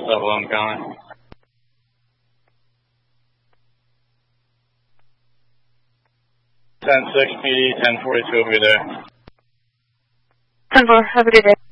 level, I'm going. 10-6 PD, 1042 will be there. 10-4, have a good day.